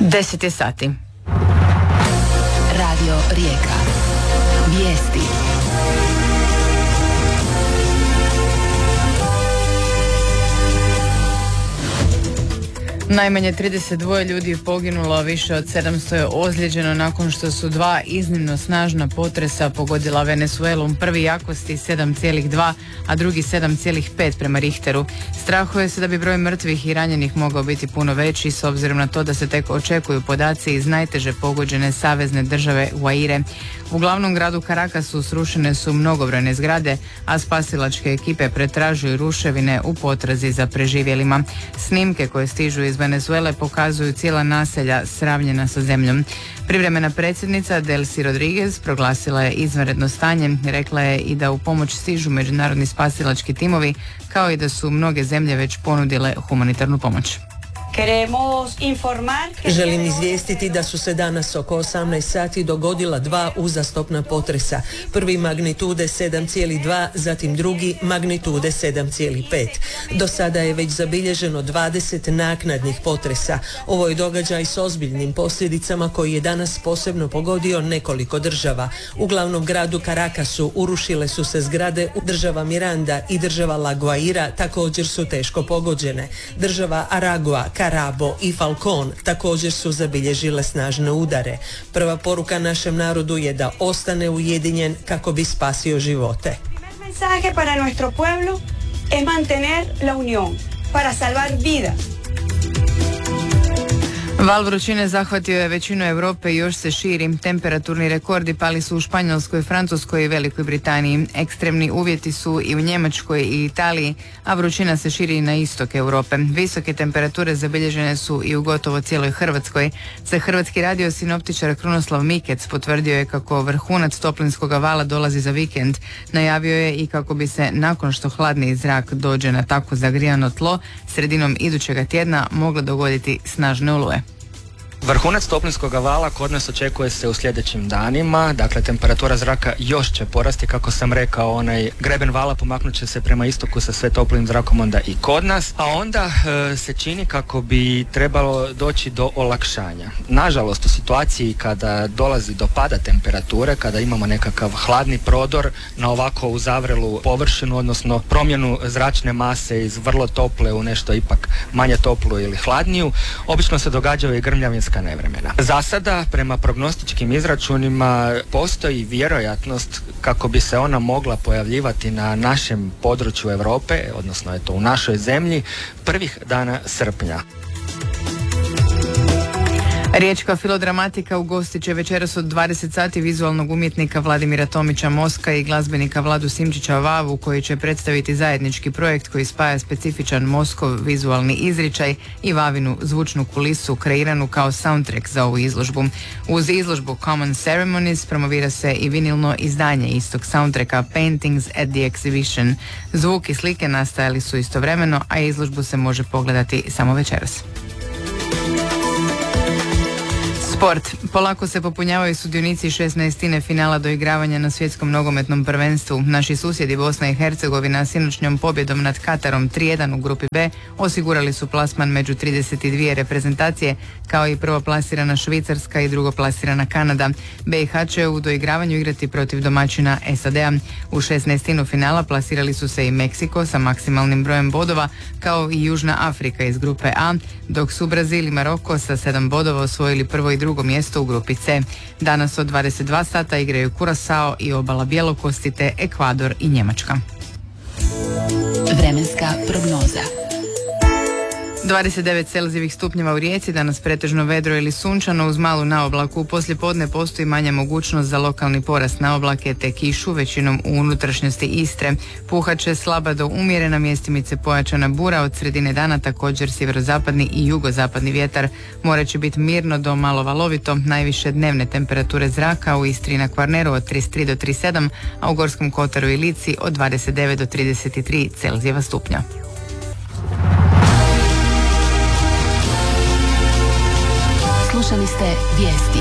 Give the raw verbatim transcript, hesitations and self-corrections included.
deset je sati. Radio Rijeka. Vijesti. Najmanje trideset dva ljudi je poginulo, a više od sedamsto je ozlijeđeno nakon što su dva iznimno snažna potresa pogodila Venezuelu, prvi jakosti sedam zarez dva, a drugi sedam zarez pet prema Richteru. Strahuje se da bi broj mrtvih i ranjenih mogao biti puno veći s obzirom na to da se tek očekuju podaci iz najteže pogođene savezne države Guaire. U glavnom gradu Caracasu srušene su mnogobrojne zgrade, a spasilačke ekipe pretražuju ruševine u potrazi za preživjelima. Snimke koje stižu iz Venezuele pokazuju cijela naselja sravnjena sa zemljom. Privremena predsjednica Delcy Rodriguez proglasila je izvanredno stanje, rekla je i da u pomoć stižu međunarodni spasilački timovi, kao i da su mnoge zemlje već ponudile humanitarnu pomoć. Želim izvijestiti da su se danas oko osamnaest sati dogodila dva uzastopna potresa. Prvi magnitude sedam zarez dva, zatim drugi magnitude sedam zarez pet. Do sada je već zabilježeno dvadeset naknadnih potresa. Ovo je događaj s ozbiljnim posljedicama koji je danas posebno pogodio nekoliko država. U glavnom gradu Caracasu urušile su se zgrade, država Miranda i država La Guaira također su teško pogođene. Država Aragua, Carabo i Falcón također su zabilježile snažne udare. Prva poruka našem narodu je da ostane ujedinjen kako bi spasio živote. Primer mensaje para nuestro pueblo es mantener la unión para salvar vidas. Val vrućine zahvatio je većinu Europe i još se širi. Temperaturni rekordi pali su u Španjolskoj, Francuskoj i Velikoj Britaniji. Ekstremni uvjeti su i u Njemačkoj i Italiji, a vrućina se širi i na istok Europe. Visoke temperature zabilježene su i u gotovo cijeloj Hrvatskoj. Za Hrvatski radio sinoptičar Krunoslav Mikec potvrdio je kako vrhunac toplinskog vala dolazi za vikend. Najavio je i kako bi se nakon što hladni zrak dođe na tako zagrijano tlo, sredinom idućega tjedna mogle dogoditi snažne oluje. Vrhunac toplinskog vala kod nas očekuje se u sljedećim danima, dakle temperatura zraka još će porasti, kako sam rekao, onaj greben vala pomaknut će se prema istoku sa sve toplim zrakom onda i kod nas, a onda e, se čini kako bi trebalo doći do olakšanja. Nažalost, u situaciji kada dolazi do pada temperature, kada imamo nekakav hladni prodor na ovako uzavrelu površinu, odnosno promjenu zračne mase iz vrlo tople u nešto ipak manje toplu ili hladniju, obično se događaju i grmljavinska nevremena. Za sada, prema prognostičkim izračunima, postoji vjerojatnost kako bi se ona mogla pojavljivati na našem području Europe, odnosno eto u našoj zemlji, prvih dana srpnja. Riječka Filodramatika ugostit će večeras od dvadeset sati vizualnog umjetnika Vladimira Tomića Moska i glazbenika Vladu Simčića Vavu, koji će predstaviti zajednički projekt koji spaja specifičan Moskov vizualni izričaj i Vavinu zvučnu kulisu kreiranu kao soundtrack za ovu izložbu. Uz izložbu Common Ceremonies promovira se i vinilno izdanje istog soundtracka Paintings at the Exhibition. Zvuk i slike nastajali su istovremeno, a izložbu se može pogledati samo večeras. Sport. Polako se popunjavaju sudionici šesnaestine finala doigravanja na svjetskom nogometnom prvenstvu. Naši susjedi Bosna i Hercegovina sinoćnjom pobjedom nad Katarom tri jedan u grupi B osigurali su plasman među trideset dvije reprezentacije, kao i prvoplasirana Švicarska i drugoplasirana Kanada. B i H će u doigravanju igrati protiv domaćina S A D-a. U šesnaestinu finala plasirali su se i Meksiko sa maksimalnim brojem bodova, kao i Južna Afrika iz grupe A, dok su Brazil i Maroko sa sedam bodova osvojili prvo i drugo mjesto u grupi C. Danas od dvadeset dva sata igraju Kurasao i Obala Bjelokosti te Ekvador i Njemačka. Vremenska prognoza. dvadeset devet celzijevih stupnjeva u Rijeci, danas pretežno vedro ili sunčano uz malu naoblaku. Poslije podne postoji manja mogućnost za lokalni porast naoblake te kišu, većinom u unutrašnjosti Istre. Puhat će slaba do umjerena, mjestimice pojačana bura, od sredine dana također sjeverozapadni i jugozapadni vjetar. More će biti mirno do malo valovito, najviše dnevne temperature zraka u Istri i na Kvarneru od trideset tri do trideset sedam, a u Gorskom Kotaru i Lici od dvadeset devet do trideset tri celzijeva stupnja. Slušali ste vijesti.